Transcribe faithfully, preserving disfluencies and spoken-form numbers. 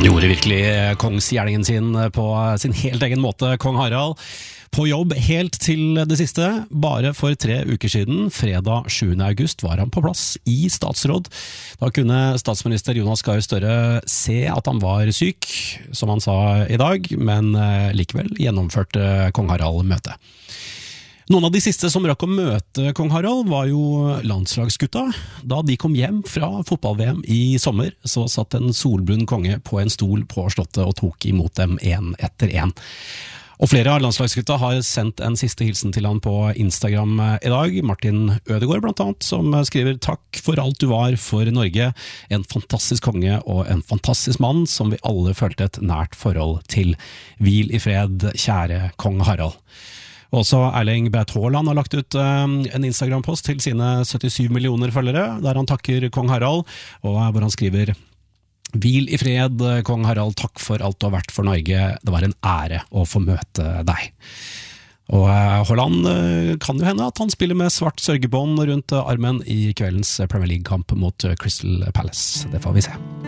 Han gjorde virkelig kongsgjerningen sin på sin helt egen måte, kong Harald. På jobb helt til det siste. Bare for tre uker siden, fredag sjuende august, var han på plass i statsråd. Da kunne statsminister Jonas Gahr Støre se at han var syk, som han sa i dag, men likevel gjennomførte kong Harald møte. Noen av de siste som rakk å møte kong Harald var jo landslagsgutta. Da de kom hjem fra fotball-V M i sommer, så satt en solbrun konge på en stol på slottet og tok imot dem en etter en. Og flere av landslagsgutta har sendt en siste hilsen til han på Instagram i dag. Martin Ødegaard blant annet, som skriver «Takk for alt du var for Norge. En fantastisk konge og en fantastisk mann som vi alle følte et nært forhold til. Hvil i fred, kjære kong Harald». Også Erling Braut Haaland har lagt ut en Instagram-post til sine syttisju millioner følgere, der han takker kong Harald, og hvor han skriver «Hvil i fred, kong Harald, takk for alt du har vært for Norge. Det var en ære å få møte deg». Og Haaland kan jo hende at han spiller med svart sørgebånd rundt armen i kveldens Premier League-kamp mot Crystal Palace. Det får vi se.